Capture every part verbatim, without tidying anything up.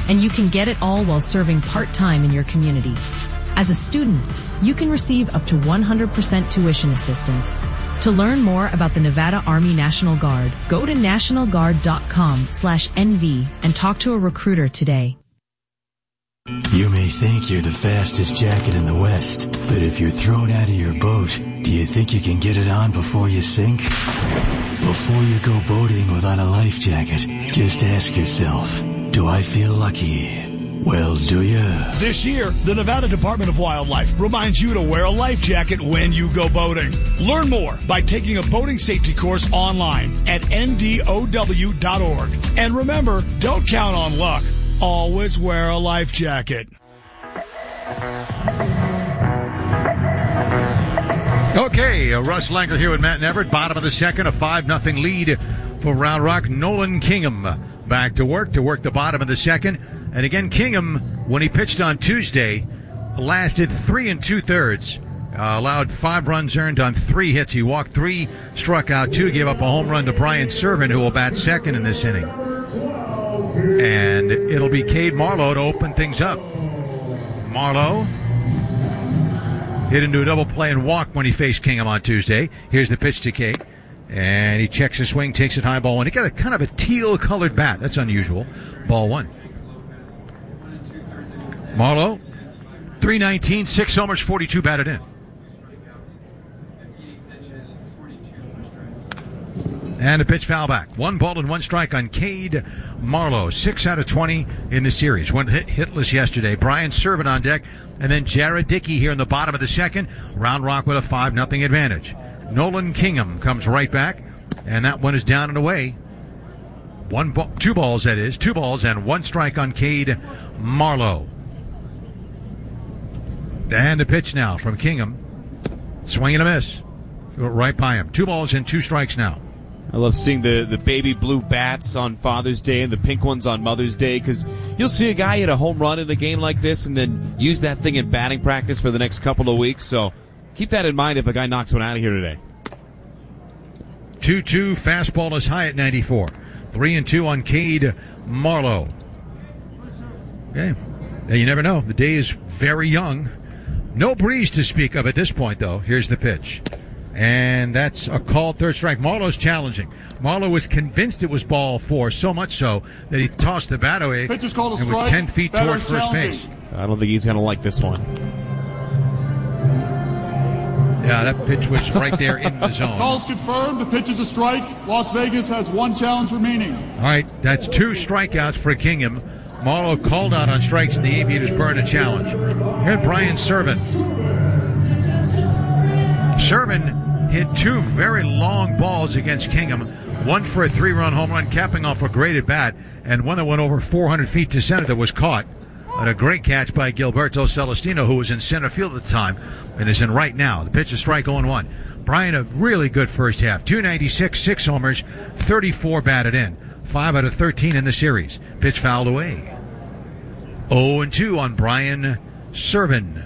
and you can get it all while serving part-time in your community. As a student, you can receive up to one hundred percent tuition assistance. To learn more about the Nevada Army National Guard, go to national guard dot com slash N V and talk to a recruiter today. You may think you're the fastest jacket in the West, but if you're thrown out of your boat, do you think you can get it on before you sink? Before you go boating without a life jacket, just ask yourself, do I feel lucky? Well, do ya? This year, the Nevada Department of Wildlife reminds you to wear a life jacket when you go boating. Learn more by taking a boating safety course online at N D O W dot org. And remember, don't count on luck. Always wear a life jacket. Okay, uh, Russ Langer here with Matt and Everett. Bottom of the second, a five nothing lead for Round Rock. Nolan Kingham back to work to work the bottom of the second. And again, Kingham, when he pitched on Tuesday, lasted three and two-thirds. Uh, allowed five runs earned on three hits. He walked three, struck out two, gave up a home run to Brian Servin, who will bat second in this inning. And it'll be Cade Marlowe to open things up. Marlowe hit into a double play and walk when he faced Kingham on Tuesday. Here's the pitch to Cade. And he checks his swing, takes it high, ball one. He got a kind of a teal-colored bat. That's unusual. Ball one. Marlowe, three nineteen, six homers, forty-two batted in. And a pitch foul back. One ball and one strike on Cade Marlowe. Six out of twenty in the series. Went hit, hitless yesterday. Brian Servin on deck. And then Jared Dickey here in the bottom of the second. Round Rock with a five nothing advantage. Nolan Kingham comes right back. And that one is down and away. One ball, two balls, that is. Two balls and one strike on Cade Marlowe. And a pitch now from Kingham. Swing and a miss. Right by him. Two balls and two strikes now. I love seeing the, the baby blue bats on Father's Day and the pink ones on Mother's Day, because you'll see a guy hit a home run in a game like this and then use that thing in batting practice for the next couple of weeks. So keep that in mind if a guy knocks one out of here today. two two, fastball is high at ninety-four. three and two on Cade Marlowe. Okay. Now, you never know. The day is very young. No breeze to speak of at this point, though. Here's the pitch. And that's a called third strike. Marlowe's challenging. Marlowe was convinced it was ball four, so much so that he tossed the bat away pitch is called a and strike. was ten feet towards first base. I don't think he's going to like this one. Yeah, that pitch was right there in the zone. Call's confirmed. The pitch is a strike. Las Vegas has one challenge remaining. All right, that's two strikeouts for Kingham. Marlowe called out on strikes, and the Aviators burned a challenge. Here's Brian Servin. Servin hit two very long balls against Kingham. One for a three-run home run, capping off a great at bat, and one that went over four hundred feet to center that was caught. And a great catch by Gilberto Celestino, who was in center field at the time and is in right now. The pitch is strike oh and one. Brian, a really good first half. two ninety-six, six homers, thirty-four batted in. five out of thirteen in the series. Pitch fouled away. oh and two on Brian Servin.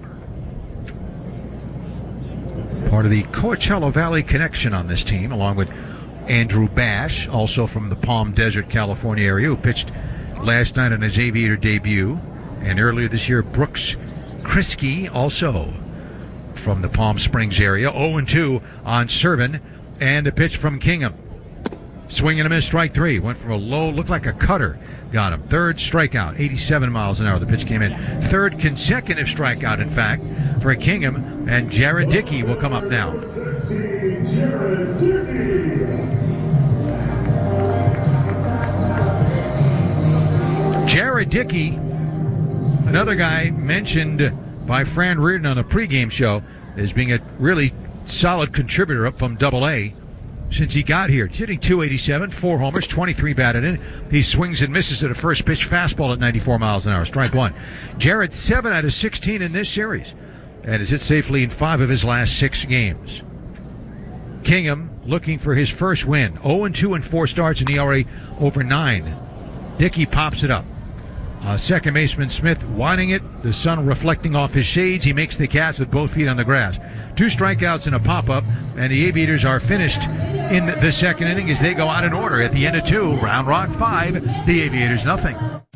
Part of the Coachella Valley connection on this team, along with Andrew Bash, also from the Palm Desert, California area, who pitched last night on his Aviator debut. And earlier this year, Brooks Kriske, also from the Palm Springs area. oh and two on Servin. And a pitch from Kingham. Swing and a miss, strike three. Went from a low, looked like a cutter. Got him. Third strikeout, eighty-seven miles an hour. The pitch came in. Third consecutive strikeout, in fact, for Kingham. And Jared Dickey will come up now. Jared Dickey, another guy mentioned by Fran Reardon on a pregame show as being a really solid contributor up from Double A. Since he got here. He's hitting two eighty-seven, four homers, twenty-three batted in. He swings and misses at a first pitch fastball at ninety-four miles an hour. Strike one. Jared, seven out of sixteen in this series. And has hit safely in five of his last six games. Kingham looking for his first win. oh and two in four starts in E R A over nine. Dickey pops it up. Uh, second baseman Smith wanting it, the sun reflecting off his shades. He makes the catch with both feet on the grass. Two strikeouts and a pop-up, and the Aviators are finished in the second inning as they go out in order. At the end of two, Round Rock five, the Aviators nothing.